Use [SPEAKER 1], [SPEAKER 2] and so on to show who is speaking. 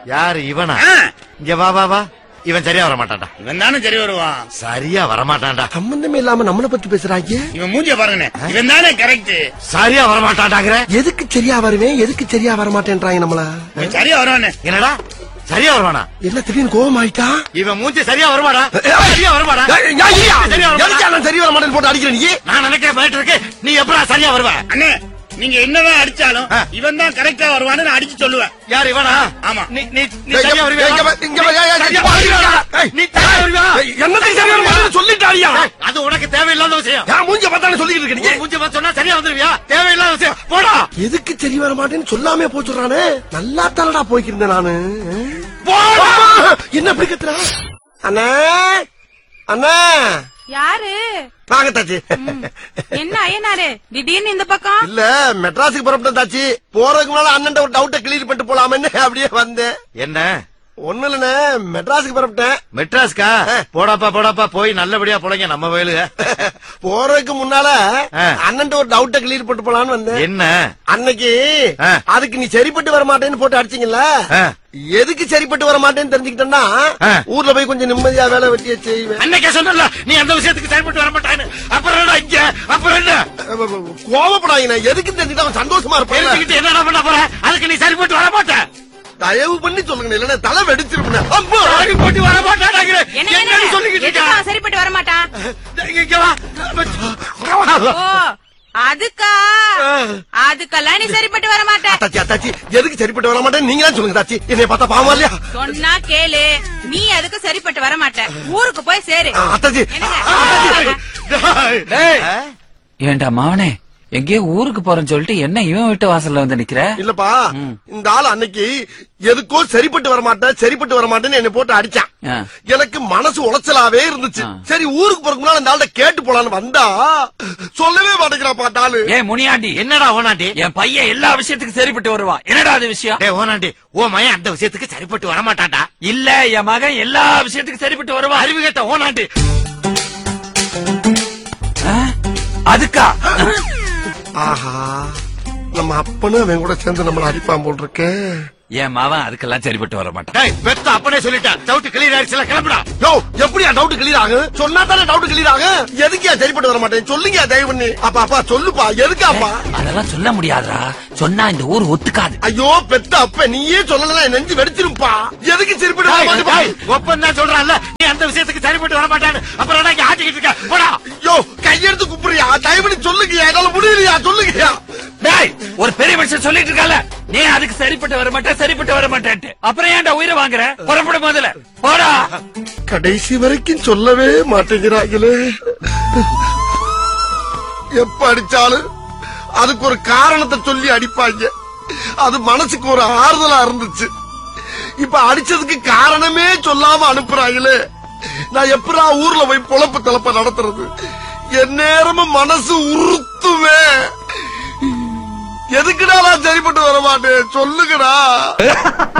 [SPEAKER 1] யாரு இவனா? இங்க வா வா வா. இவன் சரியா வர மாட்டான்டா.
[SPEAKER 2] இவன் தானே சரி வருவான்.
[SPEAKER 1] சரியா வரமாட்டான்டா.
[SPEAKER 3] சம்பந்தமே இல்லாம நம்மள பத்தி பேசுறாங்க.
[SPEAKER 2] இவன் மூஞ்சிய பாருங்க. இவன் தானே கரெக்ட்.
[SPEAKER 1] சரியா வரமாட்டான்டாங்கற.
[SPEAKER 3] எதுக்கு சரியா வருவேன், எதுக்கு சரியா வர மாட்டேன்றாங்க நம்மள.
[SPEAKER 2] சரியா வருவானே.
[SPEAKER 1] என்னடா சரியா வருவானா?
[SPEAKER 3] என்ன திடீர்னு கோவம் ஆயிட்டா?
[SPEAKER 1] இவன் மூஞ்சி சரியா வருமாடா? சரியா வருமாடா?
[SPEAKER 3] சரி வர மாட்டேன்னு போட்டு அடிக்கிற நீ.
[SPEAKER 1] நான் நினைக்கிறேன் போயிட்டு இருக்கு. நீ எப்படா சரியா வருவ?
[SPEAKER 2] அண்ணே நீங்க என்னதான் அடிச்சாலும் இவன் தான் கரெக்டா வருவான்னு நான் அடிச்சு சொல்லுவேன்.
[SPEAKER 1] யார் இவனா?
[SPEAKER 2] ஆமா.
[SPEAKER 1] நீ சரியா வருவியா? நீ சரியா வருவியா?
[SPEAKER 3] என்னத்துக்கு சரியா வர மாட்டேன்னு சொல்லிட்டாடியா?
[SPEAKER 1] அது உனக்கு தேவையில்லாத விஷயம்.
[SPEAKER 3] நான் மூஞ்ச பார்த்தானே சொல்லிட்டு இருக்க நீ.
[SPEAKER 1] மூஞ்சி பார்த்து சொன்னா சரியா வந்துருவியா? தேவையில்லாத விஷயம். போடா.
[SPEAKER 3] எதுக்கு சரி வர மாட்டேன்னு சொல்லாமே போச்சுறானே. நல்லா தானடா போய்க்கிருந்தேன் நானு.
[SPEAKER 1] போடா.
[SPEAKER 3] என்ன அப்படி கத்துறா? அண்ணா அண்ணா.
[SPEAKER 4] யாரு?
[SPEAKER 3] வாங்க தாச்சி.
[SPEAKER 4] என்ன ஐயனாரு திடீர்னு இந்த பக்கம்?
[SPEAKER 3] இல்ல மெட்ராஸுக்கு புறப்பட்டேன் தாச்சி. போறதுக்கு முன்னால அண்ணன் ஒரு டவுட்டை கிளியர் பண்ணிட்டு போலாமன்னு அப்படியே வந்தேன்.
[SPEAKER 1] என்ன?
[SPEAKER 3] ஒண்ணு இல்லண்ணே, மெட்ராஸுக்கு புறப்பட்டேன்.
[SPEAKER 1] மெட்ராஸ்கா? போடாப்பா போடாப்பா, போய் நல்லபடியா போலங்க நம்ம வயலுக.
[SPEAKER 3] போறதுக்கு முன்னால அண்ணன் ஒரு டவுட்டை கிளியர் பண்ணிட்டு போலான்னு வந்தேன்.
[SPEAKER 1] என்ன?
[SPEAKER 3] அன்னைக்கு அதுக்கு நீ சரிப்பட்டு வர மாட்டேன்னு போட்டு அடிச்சீங்கல்ல, எதுக்கு சரிப்பட்டு வர மாட்டேன்னு தெரிஞ்சுக்கிட்டேன்னா ஊர்ல போய் கொஞ்சம் நிம்மதியா வேலை வெட்டிய செய்வேன்.
[SPEAKER 1] அன்னைக்கே சொன்னல நீ அந்த விஷயத்துக்கு சரிப்பட்டு வர மாட்டான்னு. அப்புறம் என்ன இங்க? அப்புறம் என்ன?
[SPEAKER 3] கோவப்படாதீங்க. எதுக்கு தெரிஞ்சுக்கிட்டு அவன் சந்தோஷமா இருப்பான்.
[SPEAKER 1] என்ன பண்ண போற? அதுக்கு நீ சரிப்பட்டு வர மாட்ட.
[SPEAKER 3] தயவு பண்ணி சொல்லுங்க, இல்லன்னா தலை வெடிச்சிருப்பேன்.
[SPEAKER 1] சரிப்பட்டு வர மாட்டாங்க. என்ன சொல்லிக்கிட்டு இருக்க?
[SPEAKER 4] சரிப்பட்டு வர மாட்டான்.
[SPEAKER 1] இங்க வா.
[SPEAKER 4] அதுக்கெல்லாம் நீ சரிப்பட்டு வர மாட்ட.
[SPEAKER 3] அத்தாச்சி அத்தாச்சி, எதுக்கு சரிப்பட்டு வர மாட்டேன்னு நீங்க தான் சொல்லுங்க தாச்சி. என்னைய பார்த்தா பாவமா இல்லையா?
[SPEAKER 4] சொன்னா கேளு. நீ அதுக்கு சரிப்பட்டு வர மாட்ட. ஊருக்கு போய் சேரு.
[SPEAKER 3] அத்தாச்சி
[SPEAKER 5] ஏண்டா மாவனே, எங்கேயோ ஊருக்கு போறேன்னு சொல்லிட்டு என்ன இவன் வீட்டு வாசல்ல வந்து நிக்கிற?
[SPEAKER 3] இல்லப்பா, இந்த ஆள் அன்னைக்கு எதுக்கோ சரிப்பட்டு வர மாட்டேன் சரிப்பட்டு வர மாட்டேன்னு என்ன போட்டு அடிச்சான். எனக்கு மனசு உளைச்சலாவே இருந்துச்சு. சரி ஊருக்கு போறதுக்கு முன்னால இந்த ஆள்கிட்ட கேட்டு போலான்னு வந்தா சொல்லவே மாட்டேங்கிறாப்பா ஆளு.
[SPEAKER 5] ஏன் முனியாண்டி,
[SPEAKER 1] என்னடா ஓனாண்டி?
[SPEAKER 5] என் பையன் எல்லா விஷயத்துக்கும் சரிப்பட்டு வருவான். என்னடா அது விஷயம்?
[SPEAKER 1] ஓனாண்டி, ஓ மயன் அந்த விஷயத்துக்கு சரிப்பட்டு வர மாட்டான்டா.
[SPEAKER 5] இல்ல, என் மகன் எல்லா விஷயத்துக்கும் சரிப்பட்டு வருவான்.
[SPEAKER 1] அறிவு கேட்ட ஓனாண்டி.
[SPEAKER 5] அதுக்கா?
[SPEAKER 3] ஆஹா, நம்ம அப்பனும் அவன் கூட சேர்ந்து நம்மள அடிப்பான் போல் இருக்கு.
[SPEAKER 5] என் மவன் அதுக்கெல்லாம் சரிப்பட்டு வர மாட்டான்.
[SPEAKER 1] பெத்த அப்பனே சொல்லிட்டான். டவுட் கிளியர் ஆயிடுச்சுல, கிளம்புடா.
[SPEAKER 3] யோ, எப்படியா டவுட் கிளியர் ஆகும்? சொன்னா தானே டவுட் கிளியர் ஆகும். எதுக்கியா சரிப்பட்டு வர மாட்டேன் சொல்லுங்க தயவு பண்ணி. அப்பா சொல்லுப்பா, எதுக்காப்பா?
[SPEAKER 5] அதெல்லாம் சொல்ல முடியாதுடா. சொன்னா இந்த ஊர் ஒத்துக்காது.
[SPEAKER 3] ஐயோ பெத்த அப்ப நீயே சொல்லலாம், நெஞ்சு வெடிச்சிருப்பா. எதுக்கு சரிப்பட்டு வர மாட்டேன்?
[SPEAKER 1] ஒப்பந்தான் சொல்றான்ல நீ அந்த விஷயத்துக்கு சரிப்பட்டு வர மாட்டான்னு. அப்புறம் என்ன இங்க ஆட்டிக்கிட்டு இருக்க? போடா.
[SPEAKER 3] ஐயோ கையெடுத்து குப்புறியா? தயவு பண்ணி சொல்லுங்கயா, என்னால முடியலையா? சொல்லுங்கயா.
[SPEAKER 5] டேய், ஒரு பெரிய மனுஷன் சொல்லிட்டு இருக்கல, நீ அதுக்கு சரிப்பட்டு வர மாட்டேன் சரிப்பட்டு வர மாட்டேன்ட்டு. அப்புறம் ஏன்டா உயிரை வாங்குற? புறப்பட முதல்ல போடா.
[SPEAKER 3] கடைசி வரைக்கும் சொல்லவே மாட்டேங்கிறாங்களே. எப்ப அடிச்சாலும் அதுக்கு ஒரு காரணத்தை சொல்லி அடிப்பாங்க. அது மனசுக்கு ஒரு ஆறுதலா இருந்துச்சு. இப்ப அடிச்சதுக்கு காரணமே சொல்லாம அனுப்புறாங்களே. நான் எப்படா ஊர்ல போய் பொழப்பு தலப்ப நடத்துறது? என் நேரமும் மனசு உறுத்துவே. எதுக்குடா நான் சரிப்பட்டு வர மாட்டேன் சொல்லுங்கடா.